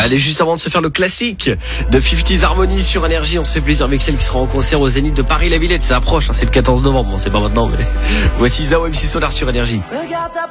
Allez, juste avant de se faire le classique de 50's Harmony sur Énergie, on se fait plaisir avec celle qui sera en concert au Zénith de Paris-la-Villette. Ça approche, hein, c'est le 14 novembre, bon, c'est pas maintenant, mais voici Zao MC Solar sur Énergie. Regarde ta